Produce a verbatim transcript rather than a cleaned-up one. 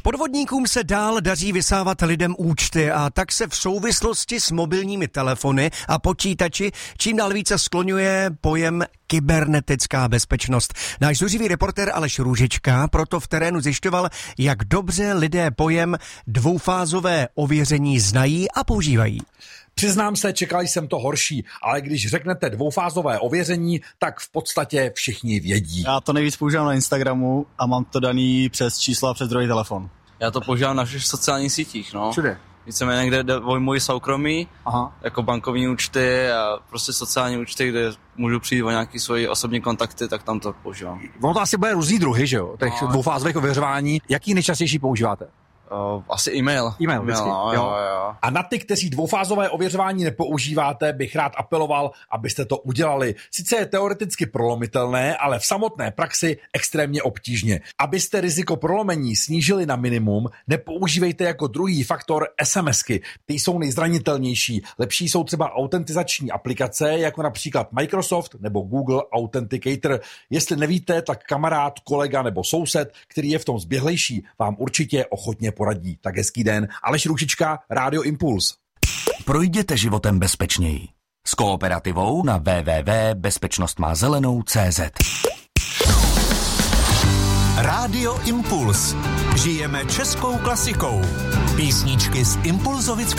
Podvodníkům se dál daří vysávat lidem účty a tak se v souvislosti s mobilními telefony a počítači čím dál více skloňuje pojem kybernetická bezpečnost. Náš zuřivý reportér Aleš Růžička proto v terénu zjišťoval, jak dobře lidé pojem dvoufázové ověření znají a používají. Přiznám se, čekal jsem to horší, ale když řeknete dvoufázové ověření, tak v podstatě všichni vědí. Já to nejvíc používám na Instagramu a mám to daný přes číslo a přes druhý telefon. Já to používám na všech sociálních sítích, no. Všude. Víceméně někde jde o můj soukromí, Aha. jako bankovní účty a prostě sociální účty, kde můžu přijít o nějaký svoji osobní kontakty, tak tam to používám. Ono to asi bude různý druhy, že jo, těch no. dvoufázových ověřování. Jaký nejčastější používáte? Uh, asi e-mail. E-mail, vždycky. No, jo, jo, jo. A na ty, kteří dvoufázové ověřování nepoužíváte, bych rád apeloval, abyste to udělali. Sice je teoreticky prolomitelné, ale v samotné praxi extrémně obtížně. Abyste riziko prolomení snížili na minimum, nepoužívejte jako druhý faktor SMSky. Ty jsou nejzranitelnější. Lepší jsou třeba autentizační aplikace, jako například Microsoft nebo Google Authenticator. Jestli nevíte, tak kamarád, kolega nebo soused, který je v tom zběhlejší, vám určitě ochotně poradí. Tak hezký den. Aleš Růžička, Rádio Impuls. Projděte životem bezpečněji. S Kooperativou na w w w tečka bezpečnost má zelenou tečka c z. Rádio Impuls. Žijeme českou klasikou. Písničky z Impulzovic